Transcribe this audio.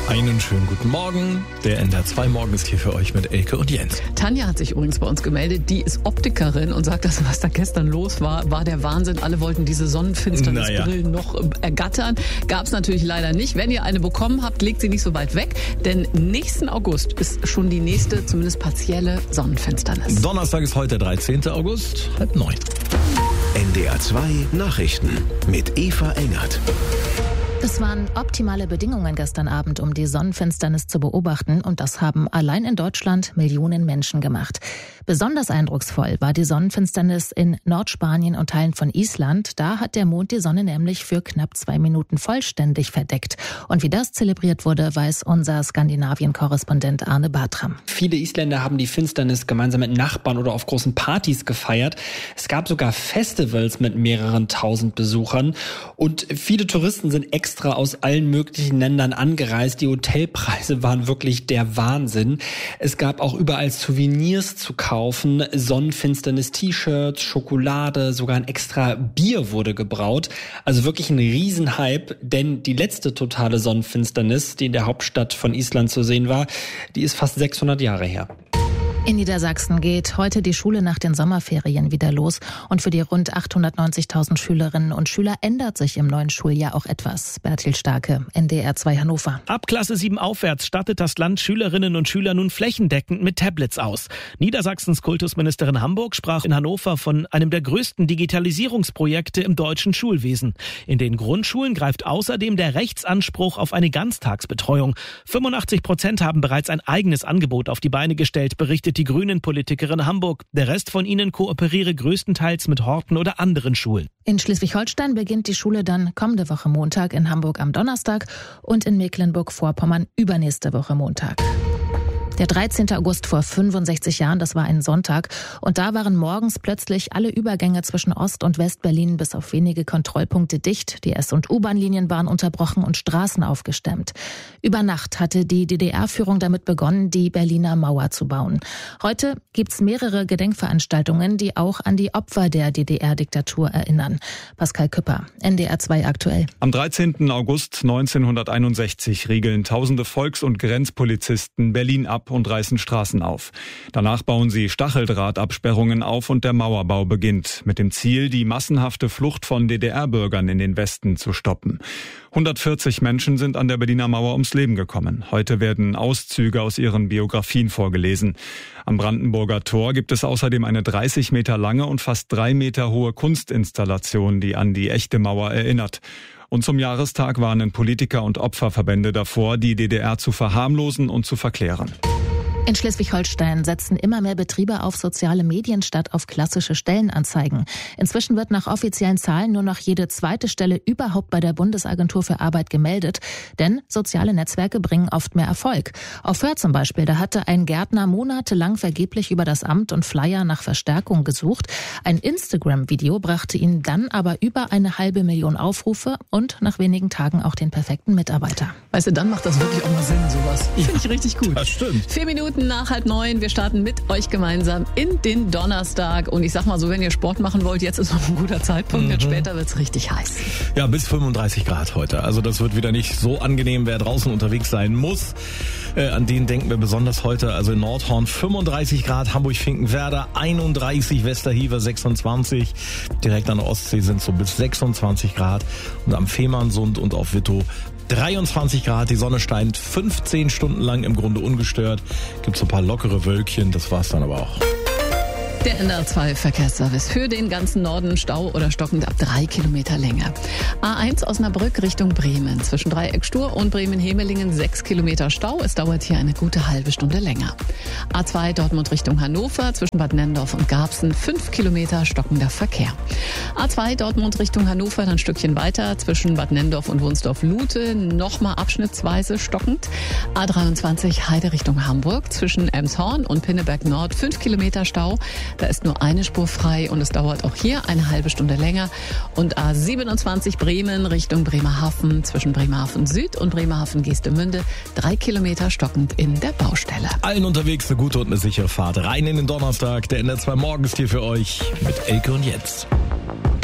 Einen schönen guten Morgen. Der NDR 2 Morgen ist hier für euch mit Elke und Jens. Tanja hat sich übrigens bei uns gemeldet. Die ist Optikerin und sagt, dass was da gestern los war der Wahnsinn. Alle wollten diese Sonnenfinsternisbrillen noch ergattern. Gab es natürlich leider nicht. Wenn ihr eine bekommen habt, legt sie nicht so weit weg. Denn nächsten August ist schon die nächste, zumindest partielle Sonnenfinsternis. Donnerstag ist heute der 13. August, 8:30. NDR 2 Nachrichten mit Eva Engert. Es waren optimale Bedingungen gestern Abend, um die Sonnenfinsternis zu beobachten, und das haben allein in Deutschland Millionen Menschen gemacht. Besonders eindrucksvoll war die Sonnenfinsternis in Nordspanien und Teilen von Island. Da hat der Mond die Sonne nämlich für knapp 2 Minuten vollständig verdeckt. Und wie das zelebriert wurde, weiß unser Skandinavien-Korrespondent Arne Bartram. Viele Isländer haben die Finsternis gemeinsam mit Nachbarn oder auf großen Partys gefeiert. Es gab sogar Festivals mit mehreren tausend Besuchern. Und viele Touristen sind extra aus allen möglichen Ländern angereist. Die Hotelpreise waren wirklich der Wahnsinn. Es gab auch überall Souvenirs zu kaufen, Sonnenfinsternis-T-Shirts, Schokolade, sogar ein extra Bier wurde gebraut. Also wirklich ein Riesenhype, denn die letzte totale Sonnenfinsternis, die in der Hauptstadt von Island zu sehen war, die ist fast 600 Jahre her. In Niedersachsen geht heute die Schule nach den Sommerferien wieder los. Und für die rund 890.000 Schülerinnen und Schüler ändert sich im neuen Schuljahr auch etwas. Bertil Starke, NDR 2 Hannover. Ab Klasse 7 aufwärts stattet das Land Schülerinnen und Schüler nun flächendeckend mit Tablets aus. Niedersachsens Kultusministerin Hamburg sprach in Hannover von einem der größten Digitalisierungsprojekte im deutschen Schulwesen. In den Grundschulen greift außerdem der Rechtsanspruch auf eine Ganztagsbetreuung. 85% haben bereits ein eigenes Angebot auf die Beine gestellt, berichtet die Grünen-Politikerin Hamburg. Der Rest von ihnen kooperiere größtenteils mit Horten oder anderen Schulen. In Schleswig-Holstein beginnt die Schule dann kommende Woche Montag, in Hamburg am Donnerstag und in Mecklenburg-Vorpommern übernächste Woche Montag. Der 13. August vor 65 Jahren, das war ein Sonntag. Und da waren morgens plötzlich alle Übergänge zwischen Ost- und West-Berlin bis auf wenige Kontrollpunkte dicht. Die S- und U-Bahn-Linien waren unterbrochen und Straßen aufgestemmt. Über Nacht hatte die DDR-Führung damit begonnen, die Berliner Mauer zu bauen. Heute gibt's mehrere Gedenkveranstaltungen, die auch an die Opfer der DDR-Diktatur erinnern. Pascal Küpper, NDR 2 aktuell. Am 13. August 1961 riegeln tausende Volks- und Grenzpolizisten Berlin ab und reißen Straßen auf. Danach bauen sie Stacheldrahtabsperrungen auf und der Mauerbau beginnt, mit dem Ziel, die massenhafte Flucht von DDR-Bürgern in den Westen zu stoppen. 140 Menschen sind an der Berliner Mauer ums Leben gekommen. Heute werden Auszüge aus ihren Biografien vorgelesen. Am Brandenburger Tor gibt es außerdem eine 30 Meter lange und fast 3 Meter hohe Kunstinstallation, die an die echte Mauer erinnert. Und zum Jahrestag warnen Politiker und Opferverbände davor, die DDR zu verharmlosen und zu verklären. In Schleswig-Holstein setzen immer mehr Betriebe auf soziale Medien statt auf klassische Stellenanzeigen. Inzwischen wird nach offiziellen Zahlen nur noch jede zweite Stelle überhaupt bei der Bundesagentur für Arbeit gemeldet. Denn soziale Netzwerke bringen oft mehr Erfolg. Auf Föhr zum Beispiel, da hatte ein Gärtner monatelang vergeblich über das Amt und Flyer nach Verstärkung gesucht. Ein Instagram-Video brachte ihn dann aber über 500.000 Aufrufe und nach wenigen Tagen auch den perfekten Mitarbeiter. Weißt du, dann macht das wirklich auch mal Sinn, sowas. Finde ich richtig gut. Das stimmt. 4 Minuten nach 8:30. Wir starten mit euch gemeinsam in den Donnerstag. Und ich sag mal so, wenn ihr Sport machen wollt, jetzt ist noch ein guter Zeitpunkt, denn später wird's richtig heiß. Ja, bis 35 Grad heute. Also das wird wieder nicht so angenehm, wer draußen unterwegs sein muss. An den denken wir besonders heute. Also in Nordhorn 35 Grad, Hamburg-Finkenwerder 31, Westerhever 26. Direkt an der Ostsee sind so bis 26 Grad. Und am Fehmarnsund und auf Wittow 23 Grad, die Sonne scheint 15 Stunden lang im Grunde ungestört. Gibt so ein paar lockere Wölkchen, das war's dann aber auch. Der NDR 2 Verkehrsservice für den ganzen Norden, Stau oder stockend ab 3 Kilometer Länge. A1 Osnabrück Richtung Bremen. Zwischen Dreieck Stur und Bremen-Hemelingen 6 Kilometer Stau. Es dauert hier eine gute halbe Stunde länger. A2 Dortmund Richtung Hannover. Zwischen Bad Nennendorf und Garbsen 5 Kilometer stockender Verkehr. A2 Dortmund Richtung Hannover, dann ein Stückchen weiter. Zwischen Bad Nennendorf und Wunsdorf-Lute nochmal abschnittsweise stockend. A23 Heide Richtung Hamburg. Zwischen Elmshorn und Pinneberg Nord 5 Kilometer Stau. Da ist nur eine Spur frei und es dauert auch hier eine halbe Stunde länger. Und A27 Bremen Richtung Bremerhaven, zwischen Bremerhaven Süd und Bremerhaven Geestemünde 3 Kilometer stockend in der Baustelle. Allen unterwegs eine gute und eine sichere Fahrt rein in den Donnerstag. Der NDR 2 Morgen ist hier für euch mit Elke und Jens.